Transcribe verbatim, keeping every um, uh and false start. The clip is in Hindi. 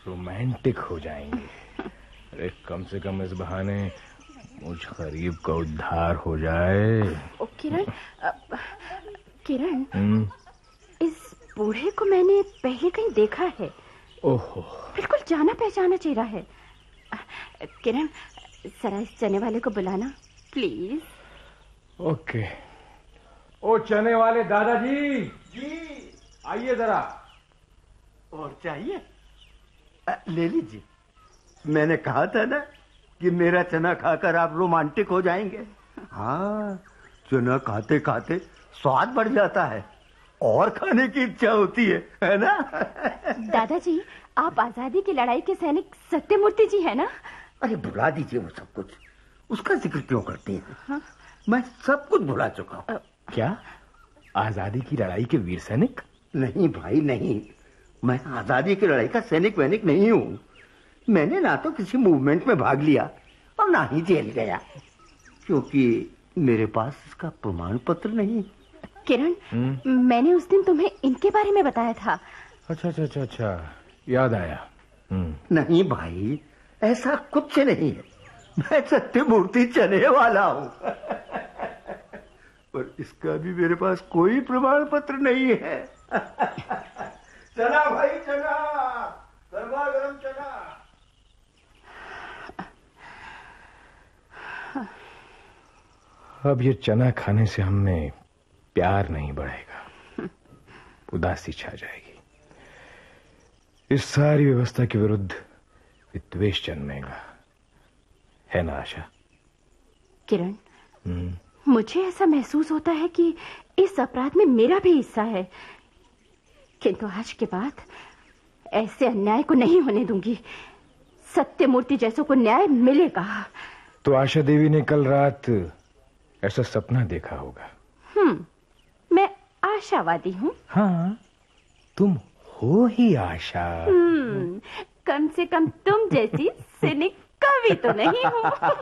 रोमांटिक हो जाएंगे। अरे कम से कम इस बहाने मुझ गरीब का उद्धार हो जाए। ओ किरण, किरण, इस बूढ़े को मैंने पहले कहीं देखा है। ओहो, बिल्कुल जाना पहचाना चेहरा है। किरण, जरा इस चने वाले को बुलाना प्लीज। ओके। ओ चने वाले दादाजी जी, आइए जरा। और चाहिए? ले लीजिए। मैंने कहा था ना कि मेरा चना खाकर आप रोमांटिक हो जाएंगे। हाँ, चना खाते खाते स्वाद बढ़ जाता है और खाने की इच्छा होती है, है ना? दादाजी, आप आजादी की लड़ाई के सैनिक सत्यमूर्ति जी है ना? अरे भुला दीजिए वो सब कुछ, उसका जिक्र क्यों करती हैं? हाँ? मैं सब कुछ भुला चुका हूँ। क्या आजादी की लड़ाई के वीर सैनिक? नहीं भाई नहीं, मैं आजादी की लड़ाई का सैनिक वैनिक नहीं हूँ। मैंने ना तो किसी मूवमेंट में भाग लिया और ना ही जेल गया, क्योंकि मेरे पास इसका प्रमाण पत्र नहीं। किरण, मैंने उस दिन तुम्हें इनके बारे में बताया था। अच्छा अच्छा अच्छा अच्छा, याद आया। नहीं भाई, ऐसा कुछ नहीं है। मैं सत्यमूर्ति चने वाला हूँ। पर इसका भी मेरे पास कोई प्रमाण पत्र नहीं है। चना भाई चना, गरमा गरम चना। अब ये चना खाने से हमें प्यार नहीं बढ़ेगा, उदासी छा जाएगी। इस सारी व्यवस्था के विरुद्ध विद्वेष जन्मेगा, है ना आशा? किरण, मुझे ऐसा महसूस होता है कि इस अपराध में मेरा भी हिस्सा है, किंतु आज के बाद ऐसे अन्याय को नहीं होने दूंगी। सत्यमूर्ति जैसों को न्याय मिलेगा। तो आशा देवी ने कल रात ऐसा सपना देखा होगा। हम्म, मैं आशावादी हूँ। हाँ, तुम हो ही आशा। हम्म, कम से कम तुम जैसी सिनिक कवि तो नहीं हूँ।